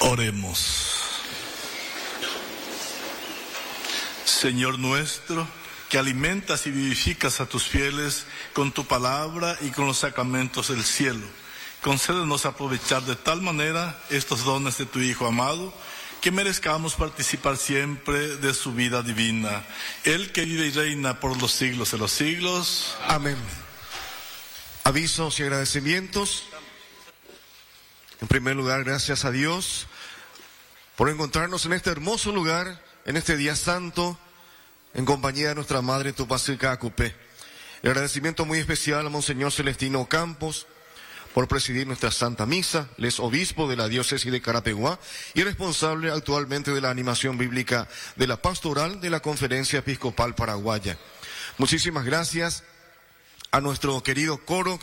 Oremos. Señor nuestro, que alimentas y vivificas a tus fieles con tu palabra y con los sacramentos del cielo, concédenos aprovechar de tal manera estos dones de tu Hijo amado, que merezcamos participar siempre de su vida divina. Él que vive y reina por los siglos de los siglos. Amén. Avisos y agradecimientos. En primer lugar, gracias a Dios por encontrarnos en este hermoso lugar, en este día santo, en compañía de nuestra Madre Tupacilca Acupé. El agradecimiento muy especial a Monseñor Celestino Campos por presidir nuestra Santa Misa. Él es obispo de la diócesis de Carapeguá y responsable actualmente de la animación bíblica de la pastoral de la Conferencia Episcopal Paraguaya. Muchísimas gracias a nuestro querido coro